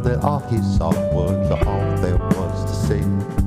that all he saw was all there was to see.